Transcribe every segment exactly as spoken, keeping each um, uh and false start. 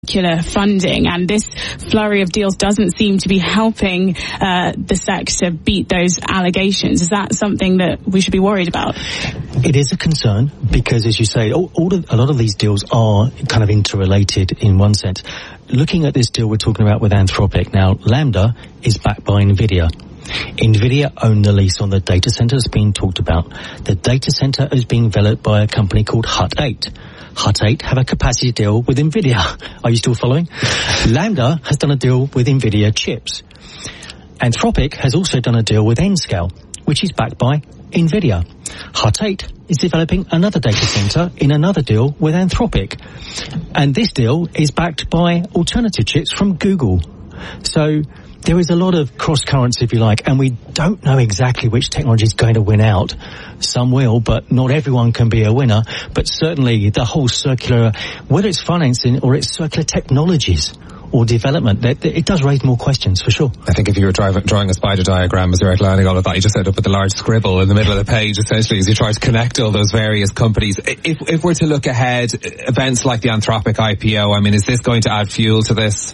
funding, and this flurry of deals doesn't seem to be helping uh, the sector beat those allegations. Is that something that we should be worried about? It is a concern because, as you say, all, all of, a lot of these deals are kind of interrelated in one sense. Looking at this deal we're talking about with Anthropic, now Lambda is backed by NVIDIA. NVIDIA own the lease on the data center that's being talked about. The data center is being developed by a company called Hut eight. Hut eight have a capacity deal with NVIDIA. Are you still following? Lambda has done a deal with NVIDIA chips. Anthropic has also done a deal with Nscale, which is backed by NVIDIA. Hut eight is developing another data center in another deal with Anthropic. And this deal is backed by alternative chips from Google. So there is a lot of cross currents, if you like, and we don't know exactly which technology is going to win out. Some will, but not everyone can be a winner. But certainly the whole circular, whether it's financing or it's circular technologies or development, that it does raise more questions for sure. I think if you were driving, drawing a spider diagram as you're outlining all of that, you just end up with a large scribble in the middle of the page, essentially, as you try to connect all those various companies. If, if we're to look ahead, events like the Anthropic I P O, I mean, is this going to add fuel to this?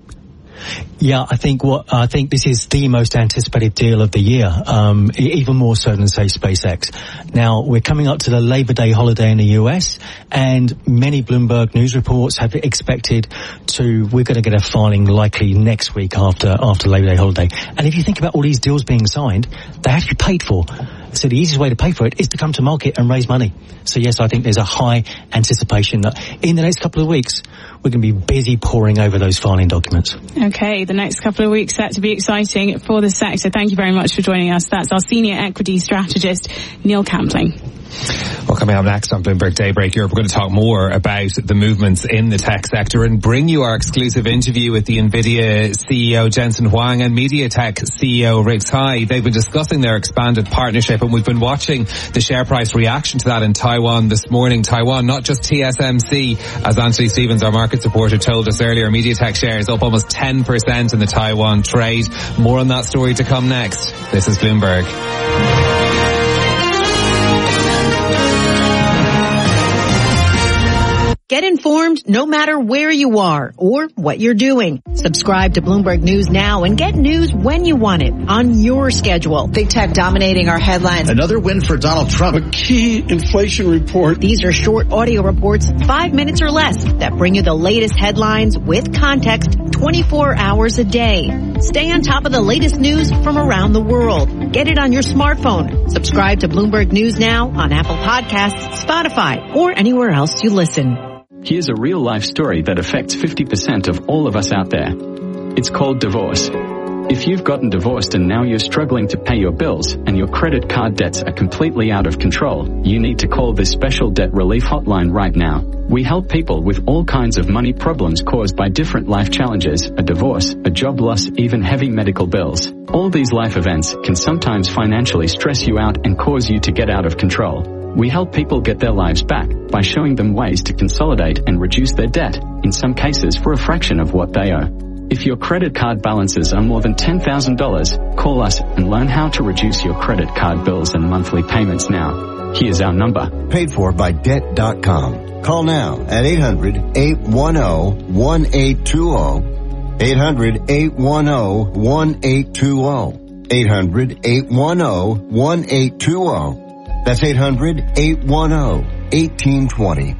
Yeah, I think what I think this is the most anticipated deal of the year, um, even more so than, say, SpaceX. Now, we're coming up to the Labor Day holiday in the U S, and many Bloomberg news reports have expected to, we're going to get a filing likely next week after after Labor Day holiday. And if you think about all these deals being signed, they have to be paid for. So the easiest way to pay for it is to come to market and raise money. So yes, I think there's a high anticipation that in the next couple of weeks, we're going to be busy poring over those filing documents. Okay, the next couple of weeks set to be exciting for the sector. Thank you very much for joining us. That's our senior equity strategist, Neil Campling. Well, coming up next on Bloomberg Daybreak Europe, we're going to talk more about the movements in the tech sector and bring you our exclusive interview with the NVIDIA C E O Jensen Huang and MediaTek C E O Rick Tsai. They've been discussing their expanded partnership, and we've been watching the share price reaction to that in Taiwan this morning. Taiwan, not just T S M C, as Anthony Stevens, our market supporter, told us earlier. MediaTek shares up almost ten percent in the Taiwan trade. More on that story to come next. This is Bloomberg. Get informed no matter where you are or what you're doing. Subscribe to Bloomberg News now and get news when you want it on your schedule. Big tech dominating our headlines. Another win for Donald Trump. A key inflation report. These are short audio reports, five minutes or less, that bring you the latest headlines with context twenty-four hours a day. Stay on top of the latest news from around the world. Get it on your smartphone. Subscribe to Bloomberg News now on Apple Podcasts, Spotify, or anywhere else you listen. Here's a real-life story that affects fifty percent of all of us out there. It's called divorce. If you've gotten divorced and now you're struggling to pay your bills and your credit card debts are completely out of control, you need to call this special debt relief hotline right now. We help people with all kinds of money problems caused by different life challenges, a divorce, a job loss, even heavy medical bills. All these life events can sometimes financially stress you out and cause you to get out of control. We help people get their lives back by showing them ways to consolidate and reduce their debt, in some cases for a fraction of what they owe. If your credit card balances are more than ten thousand dollars, call us and learn how to reduce your credit card bills and monthly payments now. Here's our number. Paid for by debt dot com. Call now at eight hundred, eight one zero, one eight two zero. eight hundred, eight one zero, one eight two zero. eight hundred, eight one zero, one eight two zero. That's eight hundred, eight one zero, one eight two zero.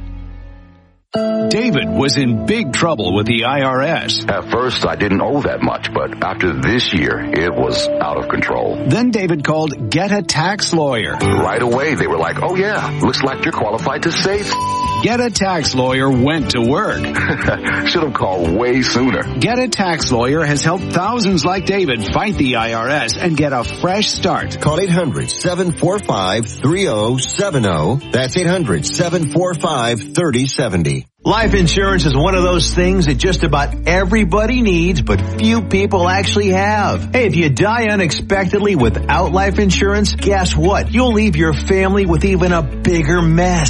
David was in big trouble with the I R S. At first, I didn't owe that much, but after this year, it was out of control. Then David called Get a Tax Lawyer. Right away, they were like, oh yeah, looks like you're qualified to save. Get a Tax Lawyer went to work. Should have called way sooner. Get a Tax Lawyer has helped thousands like David fight the I R S and get a fresh start. Call eight hundred, seven four five, three zero seven zero. That's eight hundred, seven four five, three zero seven zero. Life insurance is one of those things that just about everybody needs, but few people actually have. Hey, if you die unexpectedly without life insurance, guess what? You'll leave your family with even a bigger mess.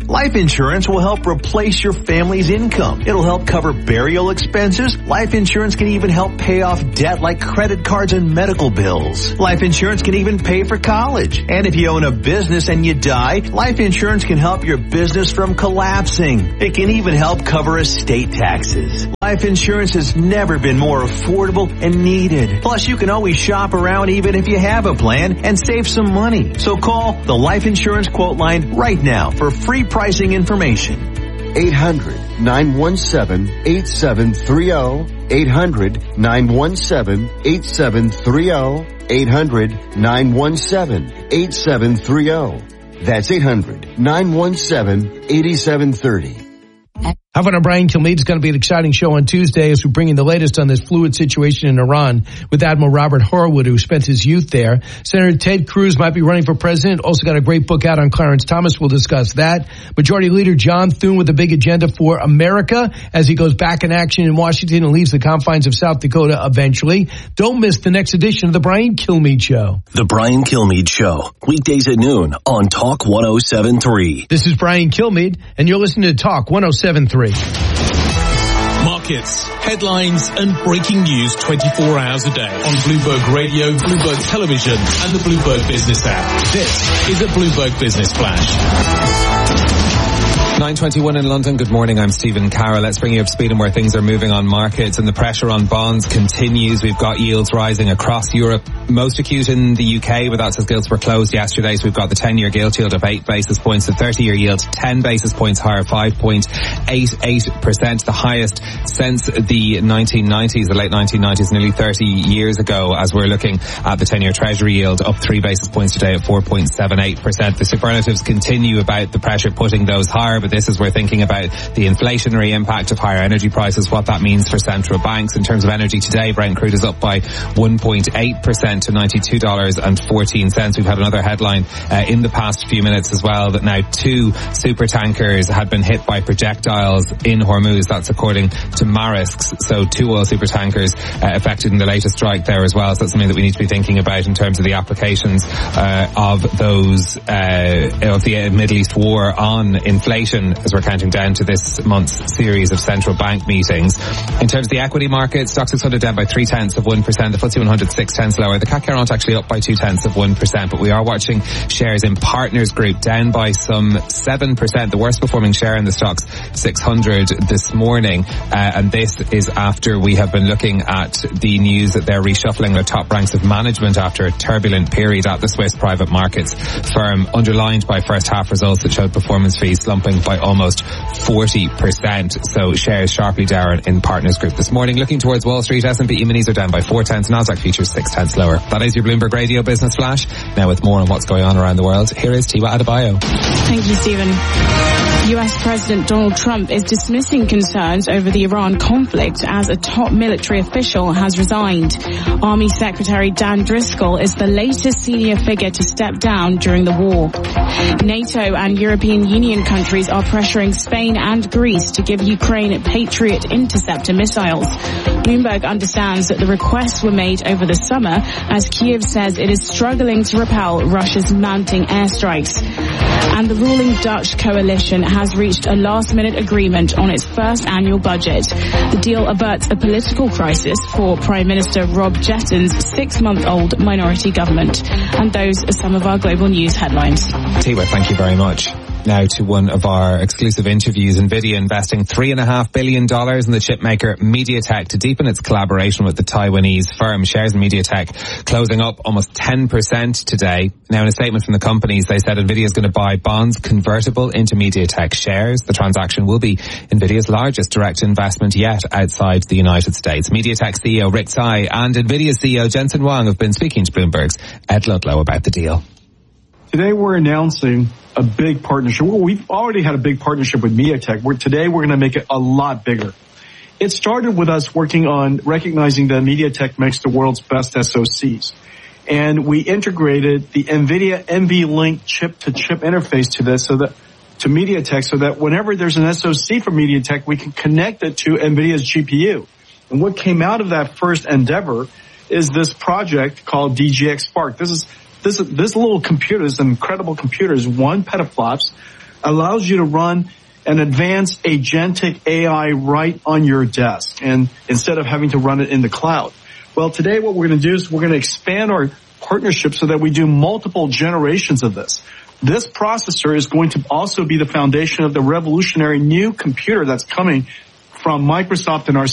Life insurance will help replace your family's income. It'll help cover burial expenses. Life insurance can even help pay off debt like credit cards and medical bills. Life insurance can even pay for college. And if you own a business and you die, life insurance can help your business from collapsing. It can even help cover estate taxes. Life insurance has never been more affordable and needed. Plus, you can always shop around even if you have a plan and save some money. So call the Life Insurance Quote Line right now for free pricing information. eight hundred, nine one seven, eight seven three zero. eight hundred, nine one seven, eight seven three zero. eight hundred, nine one seven, eight seven three zero. That's eight hundred, nine one seven, eight seven three zero. How about our Brian Kilmeade? It's going to be an exciting show on Tuesday as we bring in the latest on this fluid situation in Iran with Admiral Robert Horwood, who spent his youth there. Senator Ted Cruz might be running for president. Also got a great book out on Clarence Thomas. We'll discuss that. Majority Leader John Thune with a big agenda for America as he goes back in action in Washington and leaves the confines of South Dakota eventually. Don't miss the next edition of the Brian Kilmeade Show. The Brian Kilmeade Show, weekdays at noon on Talk one oh seven point three. This is Brian Kilmeade, and you're listening to Talk one oh seven point three. Markets, headlines, and breaking news twenty-four hours a day on Bloomberg Radio, Bloomberg Television, and the Bloomberg Business app. This is a Bloomberg Business Flash. nine twenty-one in London. Good morning. I'm Stephen Carroll. Let's bring you up to speed on where things are moving on markets, and the pressure on bonds continues. We've got yields rising across Europe, most acute in the U K, but that's as gilts were closed yesterday. So we've got the ten-year gilt yield up eight basis points, the thirty-year yield ten basis points higher, five point eight eight percent, the highest since the nineteen nineties, the late nineteen nineties, nearly thirty years ago, as we're looking at the ten-year treasury yield up three basis points today at four point seven eight percent. The superlatives continue about the pressure putting those higher, but this is we're thinking about the inflationary impact of higher energy prices, what that means for central banks. In terms of energy today, Brent crude is up by one point eight percent to ninety-two dollars and fourteen cents. We've had another headline uh, in the past few minutes as well that now two super tankers had been hit by projectiles in Hormuz. That's according to Maersk. So two oil super tankers uh, affected in the latest strike there as well. So that's something that we need to be thinking about in terms of the applications uh, of those uh, of the Middle East war on inflation as we're counting down to this month's series of central bank meetings. In terms of the equity market, Stoxx six hundred down by three tenths of one percent. The F T S E one hundred six tenths lower. The C A C Quarante actually up by two tenths of one percent. But we are watching shares in Partners Group down by some seven percent. The worst performing share in the Stoxx six hundred this morning. Uh, and this is after we have been looking at the news that they're reshuffling their top ranks of management after a turbulent period at the Swiss private markets firm, underlined by first half results that showed performance fees slumping by almost forty percent. So shares sharply down in Partners Group this morning. Looking towards Wall Street, S and P E-minis are down by four tenths. Nasdaq futures six tenths lower. That is your Bloomberg Radio Business Flash. Now with more on what's going on around the world, here is Tiwa Adebayo. Thank you, Stephen. U S President Donald Trump is dismissing concerns over the Iran conflict as a top military official has resigned. Army Secretary Dan Driscoll is the latest senior figure to step down during the war. NATO and European Union countries are pressuring Spain and Greece to give Ukraine Patriot interceptor missiles. Bloomberg understands that the requests were made over the summer as Kyiv says it is struggling to repel Russia's mounting airstrikes. And the ruling Dutch coalition has reached a last-minute agreement on its first annual budget. The deal averts a political crisis for Prime Minister Rob Jetten's six-month-old minority government. And those are some of our global news headlines. Tiwa, thank you very much. Now to one of our exclusive interviews. NVIDIA investing three and a half billion dollars in the chipmaker MediaTek to deepen its collaboration with the Taiwanese firm. Shares in MediaTek closing up almost ten percent today. Now in a statement from the companies, they said NVIDIA is going to buy bonds convertible into MediaTek shares. The transaction will be NVIDIA's largest direct investment yet outside the United States. MediaTek C E O Rick Tsai and NVIDIA C E O Jensen Huang have been speaking to Bloomberg's Ed Ludlow about the deal. Today we're announcing a big partnership. Well, we've already had a big partnership with MediaTek. We're, today we're going to make it a lot bigger. It started with us working on recognizing that MediaTek makes the world's best S O Cs. And we integrated the NVIDIA N V Link chip-to-chip interface to this so that to MediaTek so that whenever there's an S O C from MediaTek, we can connect it to NVIDIA's G P U. And what came out of that first endeavor is this project called D G X Spark. This is This this little computer, this incredible computer, is one petaflops. allows you to run an advanced agentic A I right on your desk, and instead of having to run it in the cloud. Well, today what we're going to do is we're going to expand our partnership so that we do multiple generations of this. This processor is going to also be the foundation of the revolutionary new computer that's coming from Microsoft and our